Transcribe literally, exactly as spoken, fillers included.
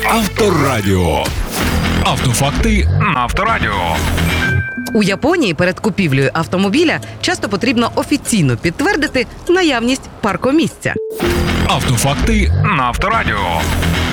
Авторадіо. Автофакти на Авторадіо. У Японії перед купівлею автомобіля часто потрібно офіційно підтвердити наявність паркомісця. Автофакти на Авторадіо.